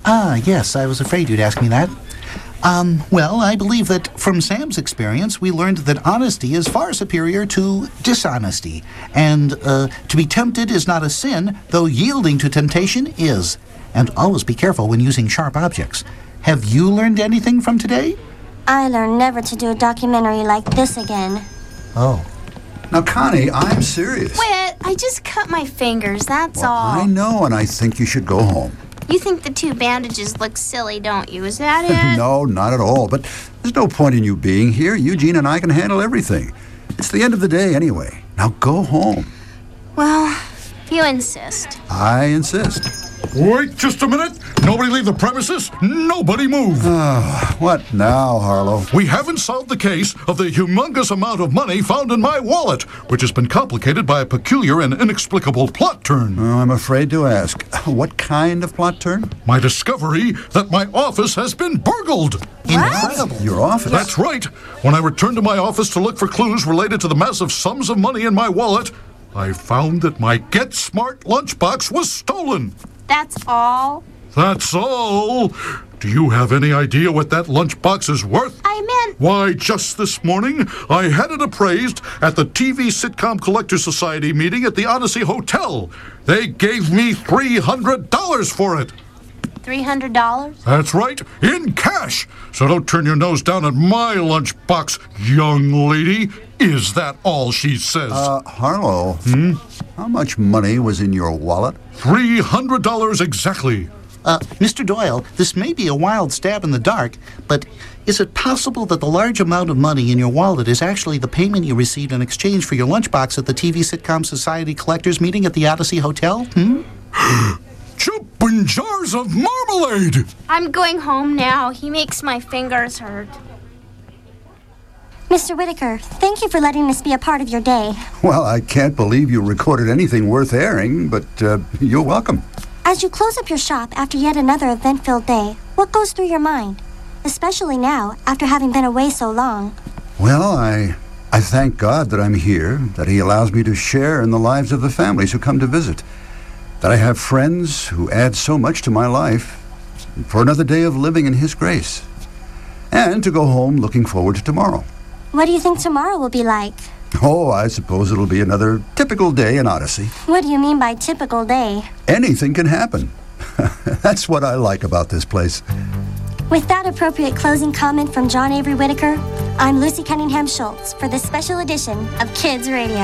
Yes, I was afraid you'd ask me that. Well, I believe that from Sam's experience, we learned that honesty is far superior to dishonesty. And, to be tempted is not a sin, though yielding to temptation is. And always be careful when using sharp objects. Have you learned anything from today? I learned never to do a documentary like this again. Oh. Now, Connie, I'm serious. Whit, I just cut my fingers, that's all. I know, and I think you should go home. You think the 2 bandages look silly, don't you? Is that it? No, not at all. But there's no point in you being here. Eugene and I can handle everything. It's the end of the day anyway. Now go home. Well, you insist. I insist. Wait just a minute. Nobody leave the premises. Nobody move. What now, Harlow? We haven't solved the case of the humongous amount of money found in my wallet, which has been complicated by a peculiar and inexplicable plot turn. I'm afraid to ask. What kind of plot turn? My discovery that my office has been burgled. Incredible. Your office? That's right. When I returned to my office to look for clues related to the massive sums of money in my wallet, I found that my Get Smart lunchbox was stolen. That's all? That's all. Do you have any idea what that lunchbox is worth? I meant... Why, just this morning, I had it appraised at the TV Sitcom Collectors Society meeting at the Odyssey Hotel. They gave me $300 for it. $300? That's right, in cash. So don't turn your nose down at my lunchbox, young lady. Is that all she says? Harlow, how much money was in your wallet? $300 exactly. Mr. Doyle, this may be a wild stab in the dark, but is it possible that the large amount of money in your wallet is actually the payment you received in exchange for your lunchbox at the TV Sitcom Society Collectors meeting at the Odyssey Hotel? Chopping jars of marmalade! I'm going home now. He makes my fingers hurt. Mr. Whitaker, thank you for letting this be a part of your day. Well, I can't believe you recorded anything worth airing, but you're welcome. As you close up your shop after yet another event-filled day, what goes through your mind? Especially now, after having been away so long. Well, I thank God that I'm here, that He allows me to share in the lives of the families who come to visit, that I have friends who add so much to my life, for another day of living in His grace, and to go home looking forward to tomorrow. What do you think tomorrow will be like? Oh, I suppose it'll be another typical day in Odyssey. What do you mean by typical day? Anything can happen. That's what I like about this place. With that appropriate closing comment from John Avery Whitaker, I'm Lucy Cunningham Schultz for this special edition of Kids Radio.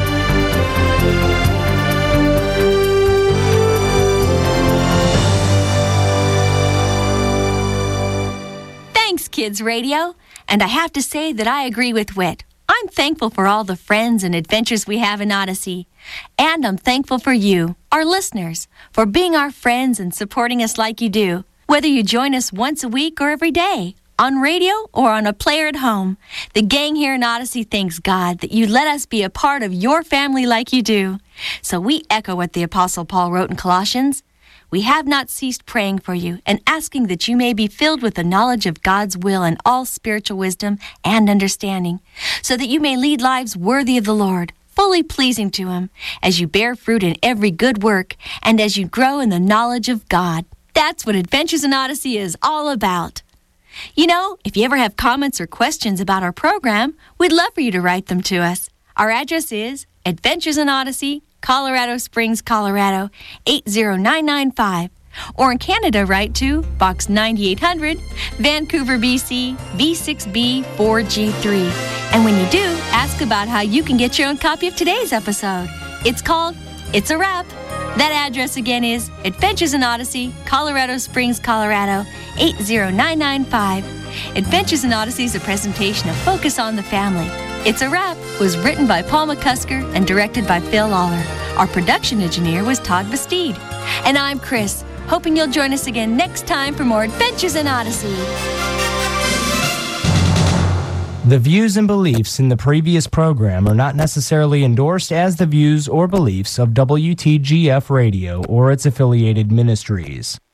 Thanks, Kids Radio. And I have to say that I agree with Whit. I'm thankful for all the friends and adventures we have in Odyssey. And I'm thankful for you, our listeners, for being our friends and supporting us like you do. Whether you join us once a week or every day, on radio or on a player at home, the gang here in Odyssey thanks God that you let us be a part of your family like you do. So we echo what the Apostle Paul wrote in Colossians. We have not ceased praying for you and asking that you may be filled with the knowledge of God's will and all spiritual wisdom and understanding, so that you may lead lives worthy of the Lord, fully pleasing to Him, as you bear fruit in every good work and as you grow in the knowledge of God. That's what Adventures in Odyssey is all about. You know, if you ever have comments or questions about our program, we'd love for you to write them to us. Our address is Adventures in Odyssey, Colorado Springs, Colorado, 80995. Or in Canada, write to Box 9800, Vancouver, BC, V6B 4G3. And when you do, ask about how you can get your own copy of today's episode. It's called It's a Wrap. That address again is Adventures in Odyssey, Colorado Springs, Colorado, 80995. Adventures in Odyssey is a presentation of Focus on the Family. It's a Wrap was written by Paul McCusker and directed by Phil Lawler. Our production engineer was Todd Bastide. And I'm Chris, hoping you'll join us again next time for more Adventures in Odyssey. The views and beliefs in the previous program are not necessarily endorsed as the views or beliefs of WTGF Radio or its affiliated ministries.